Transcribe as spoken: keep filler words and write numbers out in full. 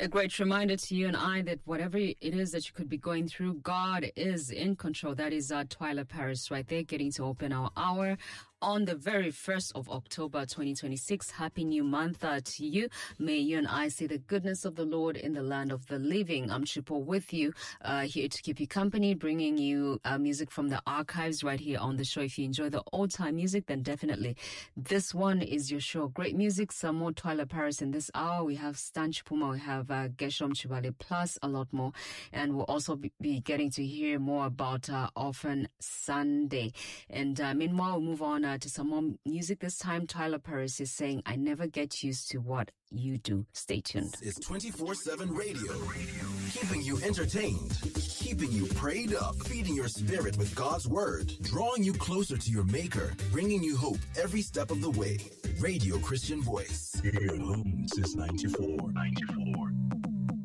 A great reminder to you and I that whatever it is that you could be going through, God is in control. That is uh, Twyla Paris right there, getting to open our hour on the very first of October, twenty twenty-six. Happy new month uh, to you. May you and I see the goodness of the Lord in the land of the living. I'm Chipo with you, uh, here to keep you company, bringing you uh, music from the archives right here on the show. If you enjoy the old-time music, then definitely this one is your show. Great music, some more Twyla Paris in this hour. We have Stan Chipuma, we have uh, Gershom Chibale, plus a lot more. And we'll also be, be getting to hear more about uh, Orphan Sunday. And uh, meanwhile, we'll move on uh, to some more music. This time, Twyla Paris is saying, I never get used to what you do. Stay tuned. It's twenty-four seven radio, keeping you entertained, keeping you prayed up, feeding your spirit with God's word, drawing you closer to your maker, bringing you hope every step of the way. Radio Christian Voice. Here at home since ninety-four. ninety-four.